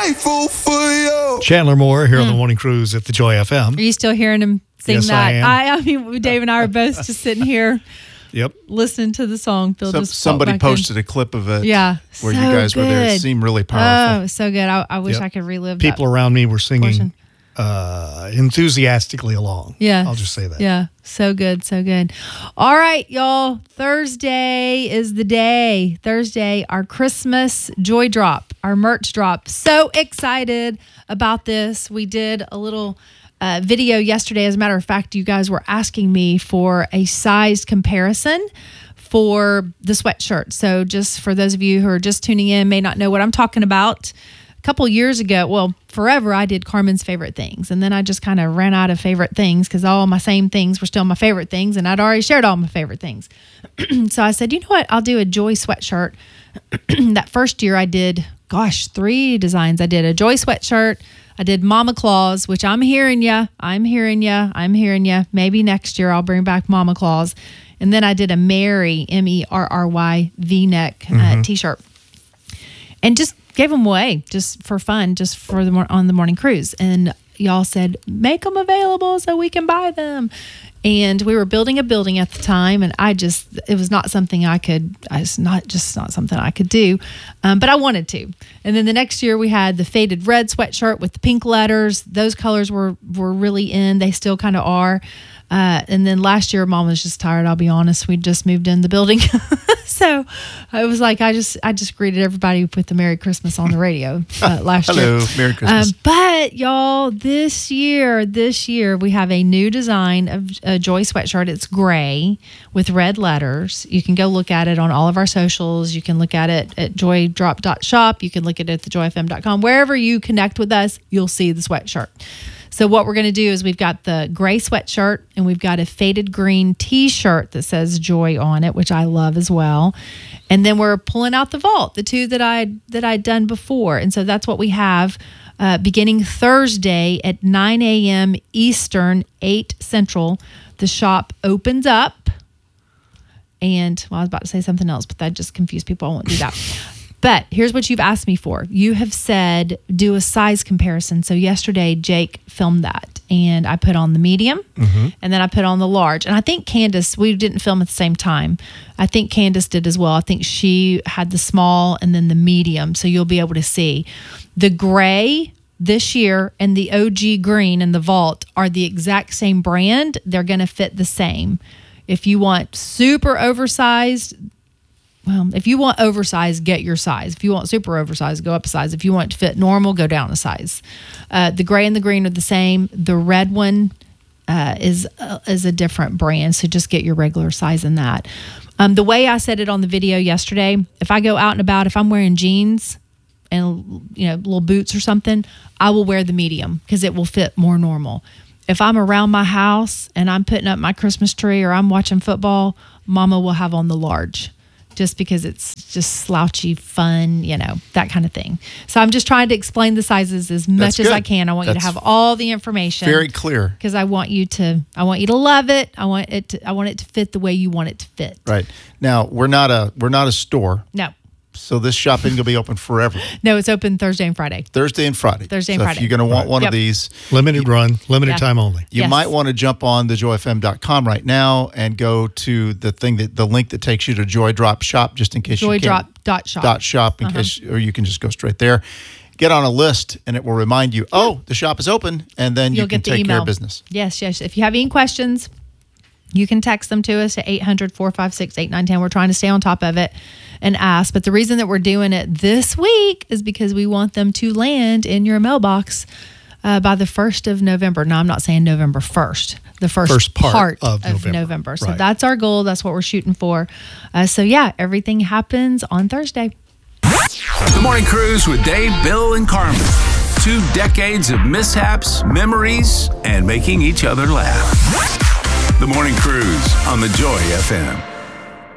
grateful for you. Chandler Moore here on the Morning Cruise at the Joy FM. Are you still hearing him sing Yes, that? I am. I mean, Dave and I are both just sitting here Yep. listening to the song. Phil just Somebody walked back posted a clip of it. Yeah, where so you guys were there. It good. seemed really powerful. Oh, so good. I wish Yep. I could relive People that. around me were singing portion. enthusiastically along. Yeah. I'll just say that. Yeah, so good, so good. All right, y'all. Thursday is the day. Thursday, our Christmas Joy Drop, our merch drop. So excited about this. We did a little video yesterday. As a matter of fact, you guys were asking me for a size comparison for the sweatshirt. So just for those of you who are just tuning in, may not know what I'm talking about. A couple years ago, well, forever, I did Carmen's favorite things. And then I just kind of ran out of favorite things because all my same things were still my favorite things. And I'd already shared all my favorite things. So I said, you know what? I'll do a Joy sweatshirt. That first year I did, 3 designs. I did a Joy sweatshirt. I did Mama Claus, which I'm hearing ya. Maybe next year I'll bring back Mama Claus. And then I did a Merry, Merry V-neck t-shirt. And just gave them away just for fun, just for on the morning cruise. And y'all said, make them available so we can buy them. And we were building a building at the time, and it was not something it's not something I could do, but I wanted to. And then the next year we had the faded red sweatshirt with the pink letters. Those colors were really in. They still kind of are. And then last year, Mom was just tired. I'll be honest. We just moved in the building. So I was like, I just greeted everybody with the Merry Christmas on the radio last year. Hello, Merry Christmas. But y'all, this year, we have a new design of a Joy sweatshirt. It's gray with red letters. You can go look at it on all of our socials. You can look at it at joydrop.shop. You can look at it at thejoyfm.com. Wherever you connect with us, you'll see the sweatshirt. So what we're going to do is we've got the gray sweatshirt and we've got a faded green t-shirt that says Joy on it, which I love as well. And then we're pulling out the vault, the 2 that I'd done before. And so that's what we have beginning Thursday at 9 a.m. Eastern, 8 Central. The shop opens up. And I was about to say something else, but that just confused people. I won't do that. But here's what you've asked me for. You have said do a size comparison. So yesterday, Jake filmed that. And I put on the medium. And then I put on the large. And I think Candace, we didn't film at the same time. I think Candace did as well. I think she had the small and then the medium. So you'll be able to see. The gray this year and the OG green and the vault are the exact same brand. They're going to fit the same. If you want super oversized, if you want oversized, get your size. If you want super oversized, go up a size. If you want it to fit normal, go down a size. The gray and the green are the same. The red one is a different brand, so just get your regular size in that. The way I said it on the video yesterday, if I go out and about, if I'm wearing jeans and little boots or something, I will wear the medium because it will fit more normal. If I'm around my house and I'm putting up my Christmas tree or I'm watching football, Mama will have on the large. Just because it's just slouchy, fun, that kind of thing. So I'm just trying to explain the sizes as much as I can. I want you to have all the information. Very clear. Because I want you to love it. I want it to fit the way you want it to fit. Right. Now, we're not a store. No. So this shop isn't going to be open forever. No, it's open Thursday and Friday. Thursday and Friday. If you're going to want one of these. Limited time only. You might want to jump on thejoyfm.com right now and go to the link that takes you to Joy Drop Shop, just in case joydrop.shop. in case, or you can just go straight there. Get on a list and it will remind you, the shop is open, and then you can take care of business. Yes. If you have any questions, you can text them to us at 800-456-8910. We're trying to stay on top of it and ask. But the reason that we're doing it this week is because we want them to land in your mailbox by the 1st of November. No, I'm not saying November 1st. The first part of November. So that's our goal. That's what we're shooting for. Everything happens on Thursday. The Morning Cruise with Dave, Bill, and Carmen. 2 decades of mishaps, memories, and making each other laugh. The Morning Cruise on the Joy FM.